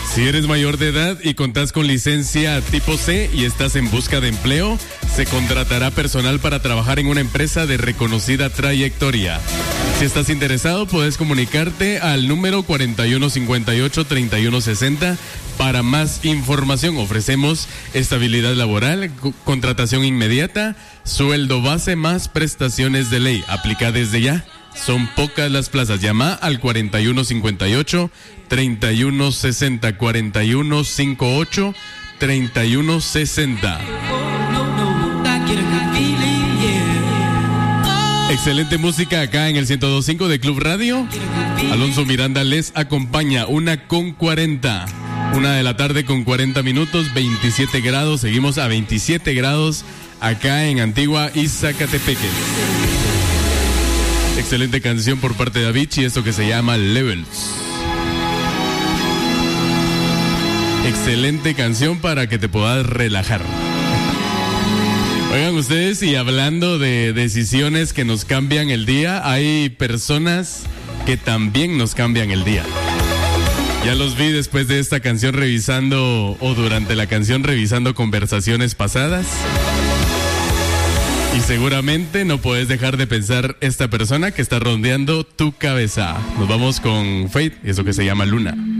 Si eres mayor de edad y contás con licencia tipo C y estás en busca de empleo, se contratará personal para trabajar en una empresa de reconocida trayectoria. Si estás interesado, puedes comunicarte al número 4158-3160. Para más información, ofrecemos estabilidad laboral, contratación inmediata, sueldo base más prestaciones de ley. Aplica desde ya. Son pocas las plazas. Llama al 4158-3160, 4158-3160. Excelente música acá en el 102.5 de Club Radio. Alonso Miranda les acompaña, 1:40. 1:40 p.m, 27 grados. Seguimos a 27 grados acá en Antigua y Zacatepeque. Excelente canción por parte de Avicii, esto que se llama Levels. Excelente canción para que te puedas relajar. Oigan ustedes, y hablando de decisiones que nos cambian el día, hay personas que también nos cambian el día. Ya los vi después de esta canción revisando, o durante la canción revisando conversaciones pasadas. Y seguramente no puedes dejar de pensar esta persona que está rondeando tu cabeza. Nos vamos con Faith, eso que se llama Luna.